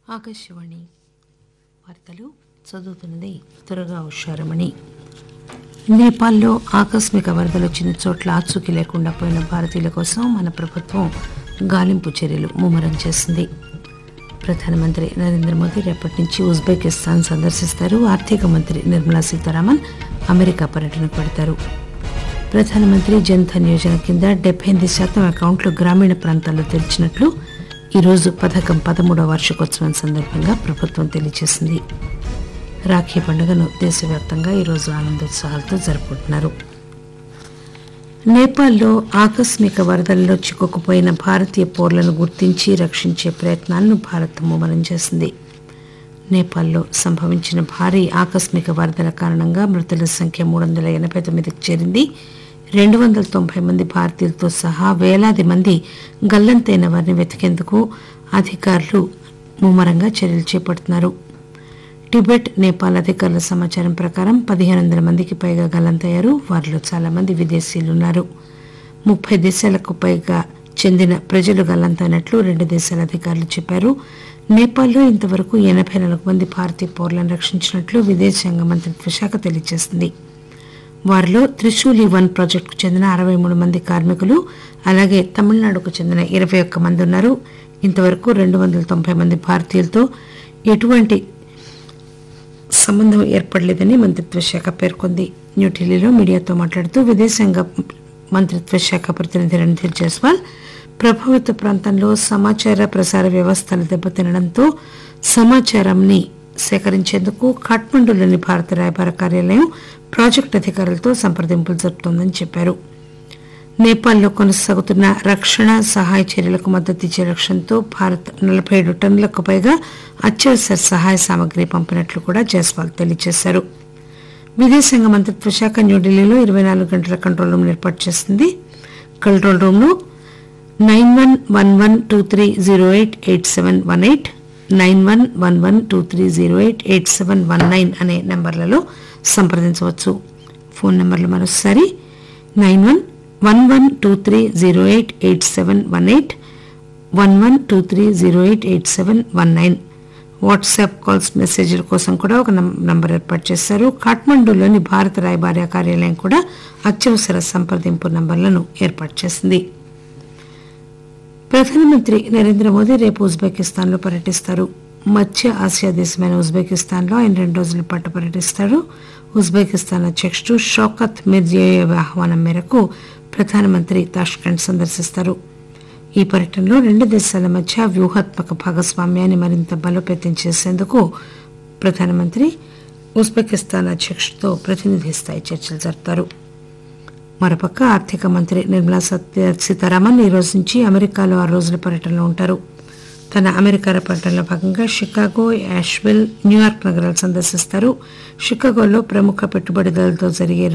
ఆకాశవాణి వార్తలు చదువుతున్నది త్వరగా ఉషారమణి. నేపాల్లో ఆకస్మిక వరదలు వచ్చిన చోట్ల ఆచూకీ లేకుండా పోయిన భారతీయుల కోసం మన ప్రభుత్వం గాలింపు చర్యలు ముమ్మరం చేసింది. ప్రధానమంత్రి నరేంద్ర మోదీ రేపటి నుంచి ఉజ్బెకిస్తాన్ సందర్శిస్తారు. ఆర్థిక మంత్రి నిర్మలా సీతారామన్ అమెరికా పర్యటనకు పెడతారు. ప్రధానమంత్రి జన్ధన్ యోజన కింద 78% అకౌంట్లు గ్రామీణ ప్రాంతాల్లో తెరిచినట్లు ఈరోజు పథకం 13వ వార్షికోత్సవం సందర్భంగా ప్రభుత్వం తెలియజేసింది. రాఖీ పండుగను దేశవ్యాప్తంగా ఈరోజు ఆనందోత్సాహాలతో జరుపుకుంటున్నారు. నేపాల్లో ఆకస్మిక వరదల్లో చిక్కుకుపోయిన భారతీయ పౌరులను గుర్తించి రక్షించే ప్రయత్నాలను భారత్ ముమ్మరం చేసింది. నేపాల్లో సంభవించిన భారీ ఆకస్మిక వరదల కారణంగా మృతుల సంఖ్య 389కి చేరింది. 290 మంది భారతీయులతో సహా వేలాది మంది గల్లంతైన వారిని వెతికేందుకు అధికారులు ముమ్మరంగా చర్యలు చేపడుతున్నారు. టిబెట్, నేపాల్ అధికారుల సమాచారం ప్రకారం 1500 మందికి పైగా గల్లంతయ్యారు. వారిలో చాలా మంది విదేశీయులున్నారు. 30 దేశాలకు పైగా చెందిన ప్రజలు గల్లంతైనట్లు 2 దేశాల అధికారులు చెప్పారు. నేపాల్లో ఇంతవరకు 84 మంది భారతీయ పౌరులను రక్షించినట్లు విదేశాంగ మంత్రిత్వ శాఖ తెలియజేసింది. వారిలో త్రిశూలి 1 ప్రాజెక్టుకు చెందిన 63 మంది కార్మికులు, అలాగే తమిళనాడుకు చెందిన 21 మంది ఉన్నారు. ఇంతవరకు 290 మంది భారతీయులతో ఎటువంటి సంబంధం ఏర్పడలేదని మంత్రిత్వ శాఖ పేర్కొంది. న్యూఢిల్లీలో మీడియాతో మాట్లాడుతూ విదేశాంగ మంత్రిత్వ శాఖ ప్రతినిధి రణధీర్ జైస్వాల్ ప్రభావిత ప్రాంతంలో సమాచార ప్రసార వ్యవస్థలు దెబ్బతినడంతో సమాచారాన్ని సేకరించేందుకు ఖాట్మండులోని భారత రాయబార కార్యాలయం ప్రాజెక్టు అధికారులతో సంప్రదింపులు జరుపుతోందని చెప్పారు. నేపాల్లో కొనసాగుతున్న రక్షణ సహాయ చర్యలకు మద్దతిచ్చే లక్ష్యంతో భారత్ 47 టన్నులకు పైగా అత్యవసర సహాయ సామగ్రి పంపినట్లు కూడా జైస్వాల్ తెలియజేశారు. విదేశాంగ మంత్రిత్వ శాఖ న్యూఢిల్లీలో 24 గంటల కంట్రోల్ రూమ్ ఏర్పాటు చేసింది. కంట్రోల్ రూమ్ను 911123088718, 911123088719 అనే నంబర్లలో సంప్రదించవచ్చు. ఫోన్ నంబర్లు మరోసారి 911123088718, 1123088719. వాట్సాప్ కాల్స్, మెసేజ్ల కోసం కూడా ఒక నంబర్ ఏర్పాటు చేశారు. ఖాట్మండులోని భారత రాయబార కార్యాలయం కూడా అత్యవసర సంప్రదింపు నంబర్లను ఏర్పాటు చేసింది. ప్రధానమంత్రి నరేంద్ర మోదీ రేపు ఉజ్బెకిస్తాన్లో పర్యటిస్తారు. మధ్య ఆసియా దేశమైన ఉజ్బెకిస్తాన్లో ఆయన 2 రోజుల పాటు పర్యటిస్తారు. ఉజ్బెకిస్తాన్ అధ్యక్షుడు షౌకత్ మిర్జియోయేవ్ ఆహ్వానం మేరకు ప్రధానమంత్రి తాష్కెంట్ సందర్శిస్తారు. ఈ పర్యటనలో 2 దేశాల మధ్య వ్యూహాత్మక భాగస్వామ్యాన్ని మరింత బలోపేతం చేసేందుకు ప్రధానమంత్రి ఉజ్బెకిస్తాన్ అధ్యక్షుడితో ప్రతినిధి స్థాయి చర్చలు జరుపుతారు. మరోపక్క ఆర్థిక మంత్రి నిర్మలా సీతారామన్ ఈ రోజు నుంచి అమెరికాలో 6 రోజుల పర్యటనలో ఉంటారు. తన అమెరికా పర్యటనలో భాగంగా షికాగో, యాష్విల్, న్యూయార్క్ నగరాలు సందర్శిస్తారు. షికాగోలో ప్రముఖ పెట్టుబడిదారులతో జరిగే